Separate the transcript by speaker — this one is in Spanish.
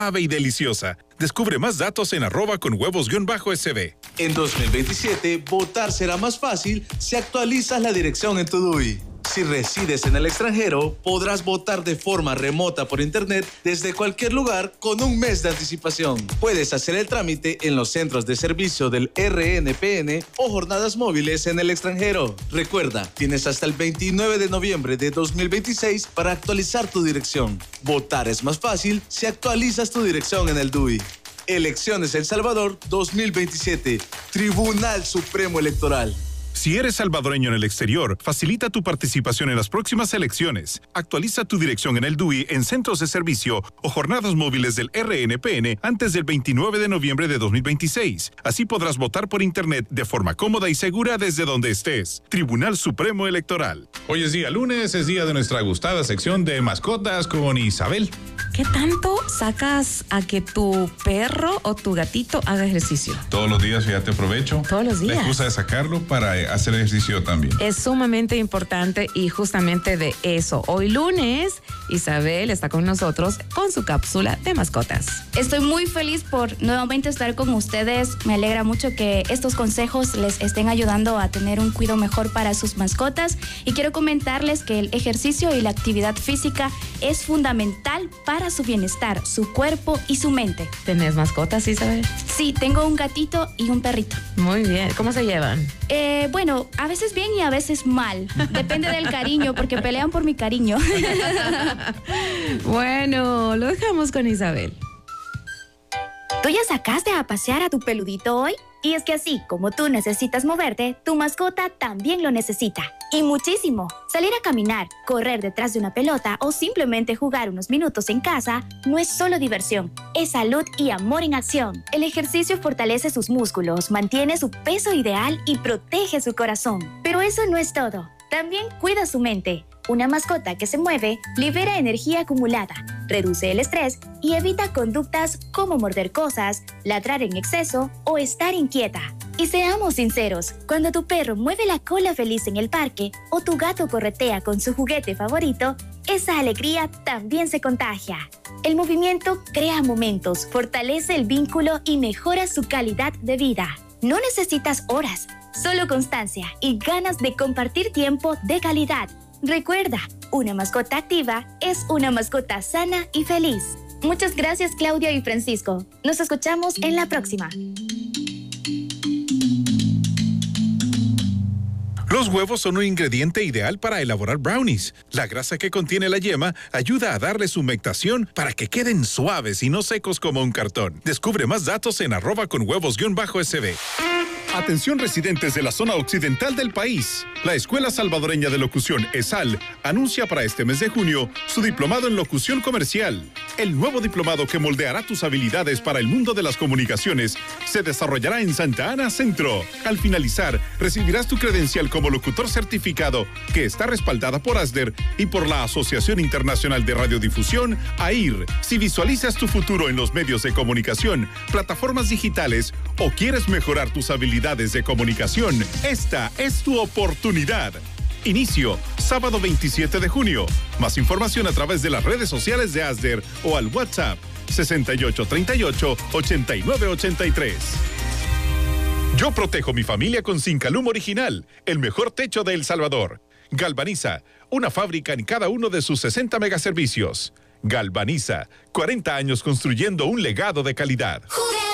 Speaker 1: suave y deliciosa. Descubre más datos en @conhuevos_sb.
Speaker 2: En 2027, votar será más fácil si actualizas la dirección en tu DUI. Si resides en el extranjero, podrás votar de forma remota por internet desde cualquier lugar con un mes de anticipación. Puedes hacer el trámite en los centros de servicio del RNPN o jornadas móviles en el extranjero. Recuerda, tienes hasta el 29 de noviembre de 2026 para actualizar tu dirección. Votar es más fácil si actualizas tu dirección en el DUI. Elecciones El Salvador 2027. Tribunal Supremo Electoral.
Speaker 1: Si eres salvadoreño en el exterior, facilita tu participación en las próximas elecciones. Actualiza tu dirección en el DUI en centros de servicio o jornadas móviles del RNPN antes del 29 de noviembre de 2026. Así podrás votar por internet de forma cómoda y segura desde donde estés. Tribunal Supremo Electoral.
Speaker 3: Hoy es día lunes, es día de nuestra gustada sección de mascotas con Isabel.
Speaker 4: ¿Qué tanto sacas a que tu perro o tu gatito haga ejercicio?
Speaker 3: Todos los días, fíjate, aprovecho.
Speaker 4: Todos los días.
Speaker 3: La excusa de sacarlo para hacer ejercicio también.
Speaker 4: Es sumamente importante y justamente de eso. Hoy lunes, Isabel está con nosotros con su cápsula de mascotas.
Speaker 5: Estoy muy feliz por nuevamente estar con ustedes. Me alegra mucho que estos consejos les estén ayudando a tener un cuidado mejor para sus mascotas. Y quiero comentarles que el ejercicio y la actividad física es fundamental para su bienestar, su cuerpo y su mente.
Speaker 4: ¿Tenés mascotas, Isabel?
Speaker 5: Sí, tengo un gatito y un perrito.
Speaker 4: Muy bien. ¿Cómo se llevan?
Speaker 5: Bueno, a veces bien y a veces mal. Depende del cariño, porque pelean por mi cariño.
Speaker 4: Bueno, lo dejamos con Isabel.
Speaker 6: ¿Tú ya sacaste a pasear a tu peludito hoy? Y es que así como tú necesitas moverte, tu mascota también lo necesita. Y muchísimo. Salir a caminar, correr detrás de una pelota o simplemente jugar unos minutos en casa no es solo diversión, es salud y amor en acción. El ejercicio fortalece sus músculos, mantiene su peso ideal y protege su corazón. Pero eso no es todo. También cuida su mente. Una mascota que se mueve libera energía acumulada, reduce el estrés y evita conductas como morder cosas, ladrar en exceso o estar inquieta. Y seamos sinceros, cuando tu perro mueve la cola feliz en el parque o tu gato corretea con su juguete favorito, esa alegría también se contagia. El movimiento crea momentos, fortalece el vínculo y mejora su calidad de vida. No necesitas horas, solo constancia y ganas de compartir tiempo de calidad. Recuerda, una mascota activa es una mascota sana y feliz. Muchas gracias, Claudia y Francisco. Nos escuchamos en la próxima.
Speaker 1: Los huevos son un ingrediente ideal para elaborar brownies. La grasa que contiene la yema ayuda a darles humectación para que queden suaves y no secos como un cartón. Descubre más datos en @conhuevos_sb. Atención residentes de la zona occidental del país. La Escuela Salvadoreña de Locución, ESAL, anuncia para este mes de junio su diplomado en locución comercial. El nuevo diplomado que moldeará tus habilidades para el mundo de las comunicaciones se desarrollará en Santa Ana Centro. Al finalizar, recibirás tu credencial como locutor certificado que está respaldada por ASDER y por la Asociación Internacional de Radiodifusión, AIR. Si visualizas tu futuro en los medios de comunicación, plataformas digitales o quieres mejorar tus habilidades de comunicación, esta es tu oportunidad. Inicio, sábado 27 de junio. Más información a través de las redes sociales de ASDER o al WhatsApp 6838-8983. Yo protejo mi familia con Zincalum Original, el mejor techo de El Salvador. Galvaniza, una fábrica en cada uno de sus 60 megaservicios. Galvaniza, 40 años construyendo un legado de calidad.